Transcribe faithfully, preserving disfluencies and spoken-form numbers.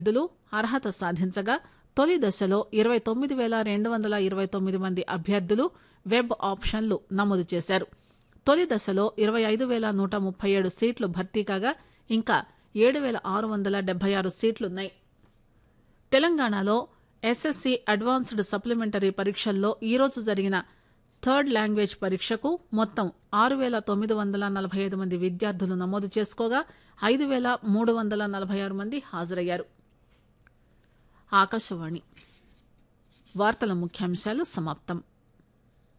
అభ్యర్థులు అర్హత సాధించగా తొలి దశలో ఇరవై తొమ్మిది పేల రెండు వందల ఇరవై తొమ్మిది మంది అభ్యర్థులు వెబ్ ఆప్షన్లు నమోదు చేశారు. తొలి దశలో ఇరవై ఐదు పేల నూట ముప్పై ఏడు సీట్లు భర్తీ కాగా ఇంకా ఏడు పేల ఆరు వందల డెబ్బై ఆరు సీట్లున్నాయి. తెలంగాణలో ఎస్ఎస్సీ అడ్వాన్స్డ్ సప్లిమెంటరీ పరీక్షల్లో ఈరోజు జరిగిన థర్డ్ లాంగ్వేజ్ పరీక్షకు మొత్తం ఆరు పేల తొమ్మిది వందల నలభై ఐదు మంది విద్యార్థులు నమోదు చేసుకోగా ఐదు పేల మూడు వందల నలభై ఆరు మంది హాజరయ్యారు. ఆకాశవాణి వార్తల ముఖ్యాంశాలు సమాప్తం.